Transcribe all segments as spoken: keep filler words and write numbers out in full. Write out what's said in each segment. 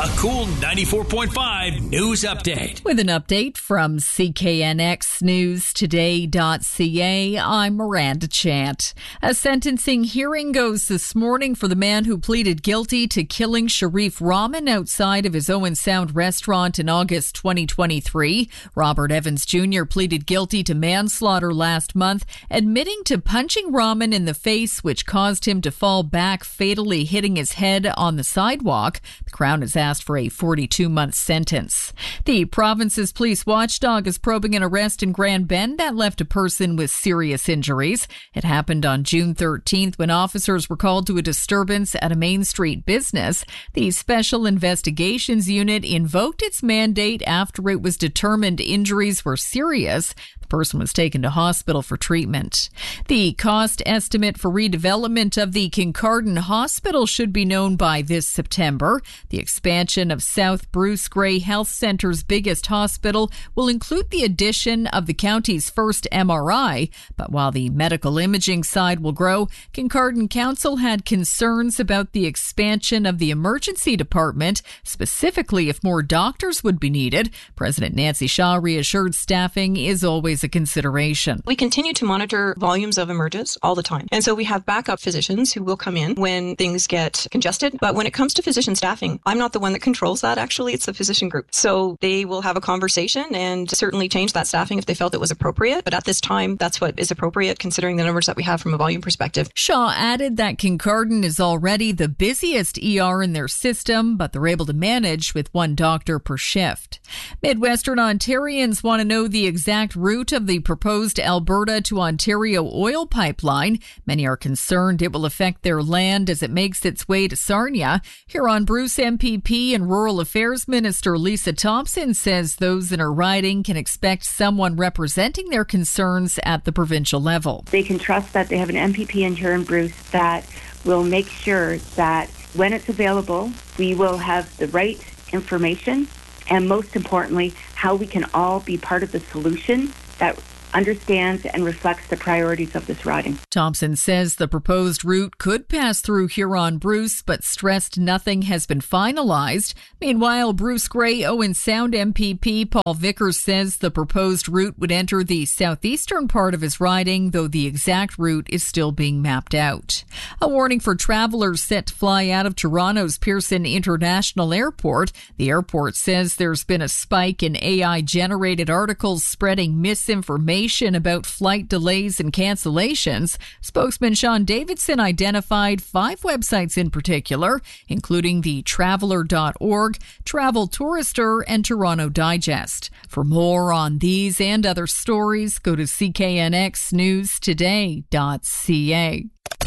A Cool ninety-four point five news update. With an update from C K N X News Today dot C A, I'm Miranda Chant. A sentencing hearing goes this morning for the man who pleaded guilty to killing Sharif Rahman outside of his Owen Sound restaurant in August twenty twenty-three. Robert Evans Junior pleaded guilty to manslaughter last month, admitting to punching Rahman in the face, which caused him to fall back, fatally hitting his head on the sidewalk. The Crown has asked for a forty-two month sentence. The province's police watchdog is probing an arrest in Grand Bend that left a person with serious injuries. It happened on June thirteenth when officers were called to a disturbance at a Main Street business. The Special Investigations Unit invoked its mandate after it was determined injuries were serious. The person was taken to hospital for treatment. The cost estimate for redevelopment of the Kincardine Hospital should be known by this September. The expansion of South Bruce Grey Health Centre's biggest hospital will include the addition of the county's first M R I. But while the medical imaging side will grow, Kincardine Council had concerns about the expansion of the emergency department, specifically if more doctors would be needed. President Nancy Shaw reassured staffing is always a consideration. We continue to monitor volumes of emergence all the time. And so we have backup physicians who will come in when things get congested. But when it comes to physician staffing, I'm not the one that controls that. Actually, it's the physician group. So they will have a conversation and certainly change that staffing if they felt it was appropriate. But at this time, that's what is appropriate considering the numbers that we have from a volume perspective. Shaw added that Kincardine is already the busiest E R in their system, but they're able to manage with one doctor per shift. Midwestern Ontarians want to know the exact route of the proposed Alberta to Ontario oil pipeline. Many are concerned it will affect their land as it makes its way to Sarnia. Huron Bruce M P P and Rural Affairs Minister Lisa Thompson says those in her riding can expect someone representing their concerns at the provincial level. They can trust that they have an M P P in Huron Bruce that will make sure that when it's available, we will have the right information and most importantly, how we can all be part of the solution that understands and reflects the priorities of this riding. Thompson says the proposed route could pass through Huron Bruce, but stressed nothing has been finalized. Meanwhile, Bruce Grey Owen Sound M P P Paul Vickers says the proposed route would enter the southeastern part of his riding, though the exact route is still being mapped out. A warning for travelers set to fly out of Toronto's Pearson International Airport. The airport says there's been a spike in A I-generated articles spreading misinformation about flight delays and cancellations. Spokesman Sean Davidson identified five websites in particular, including the traveler dot org, Travel Tourister, and Toronto Digest. For more on these and other stories, go to C K N X News Today dot C A.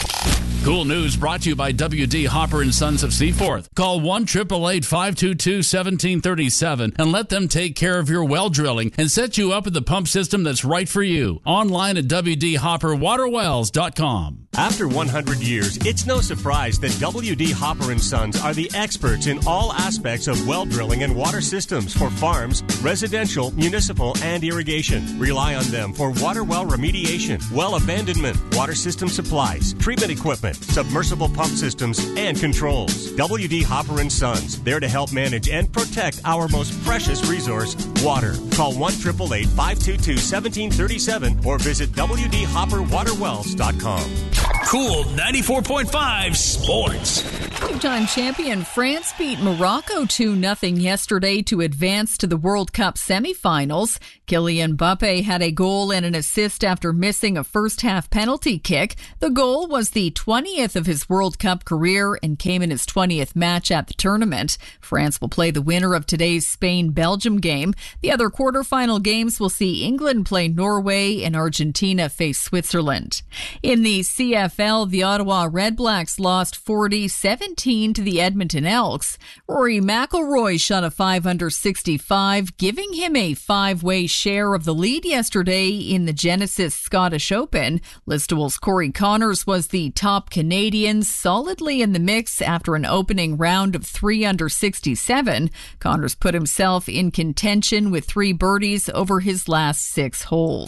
Cool News brought to you by W D Hopper and Sons of Seaforth. Call one eight eight eight, five two two, one seven three seven and let them take care of your well drilling and set you up with the pump system that's right for you. Online at w d hopper water wells dot com. After one hundred years, it's no surprise that W D Hopper and Sons are the experts in all aspects of well drilling and water systems for farms, residential, municipal, and irrigation. Rely on them for water well remediation, well abandonment, water system supplies, treatment equipment, submersible pump systems, and controls. W D Hopper and Sons, there to help manage and protect our most precious resource, water. Call one eight eight eight, five two two, one seven three seven or visit w d hopper water wells dot com. Cool ninety-four point five Sports. Two-time champion France beat Morocco two nothing yesterday to advance to the World Cup semifinals. Kylian Mbappe had a goal and an assist after missing a first-half penalty kick. The goal was the twentieth of his World Cup career and came in his twentieth match at the tournament. France will play the winner of today's Spain-Belgium game. The other quarterfinal games will see England play Norway and Argentina face Switzerland. In the C F L, the Ottawa Red Blacks lost forty seventeen to the Edmonton Elks. Rory McIlroy shot a five under sixty-five, giving him a five-way share of the lead yesterday in the Genesis Scottish Open. Listowel's Corey Connors was the top Canadian, solidly in the mix after an opening round of three under sixty-seven. Connors put himself in contention with three birdies over his last six holes.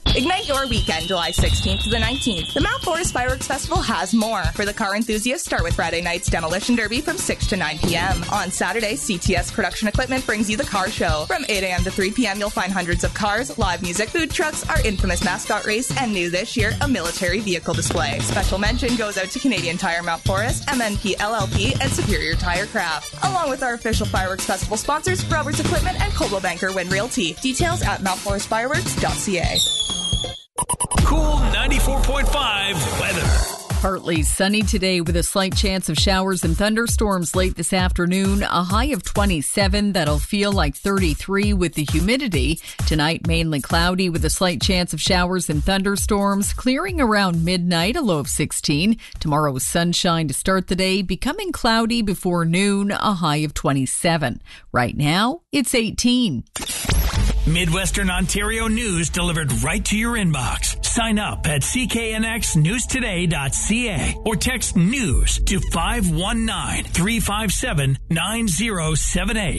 Ignite your weekend July sixteenth to the nineteenth. The Mount Forest Fireworks Festival has more. For the car enthusiasts, start with Friday night's Demolition Derby from six to nine p.m. On Saturday, C T S Production Equipment brings you the car show. From eight a.m. to three p.m., you'll find hundreds of cars, live music, food trucks, our infamous mascot race, and new this year, a military vehicle display. Special mention goes out to Canadian Tire Mount Forest, M N P L L P, and Superior Tire Craft. Along with our official Fireworks Festival sponsors, Roberts Equipment and Coldwell Banker Win Realty. Details at mount forest fireworks dot c a. Cool ninety-four point five weather. Partly sunny today with a slight chance of showers and thunderstorms late this afternoon. A high of twenty-seven. That'll feel like thirty-three with the humidity. Tonight, mainly cloudy with a slight chance of showers and thunderstorms. Clearing around midnight, a low of sixteen. Tomorrow, sunshine to start the day, becoming cloudy before noon, a high of twenty-seven. Right now, it's eighteen. Midwestern Ontario news delivered right to your inbox. Sign up at c k n x news today dot c a or text news to five one nine, three five seven, nine zero seven eight.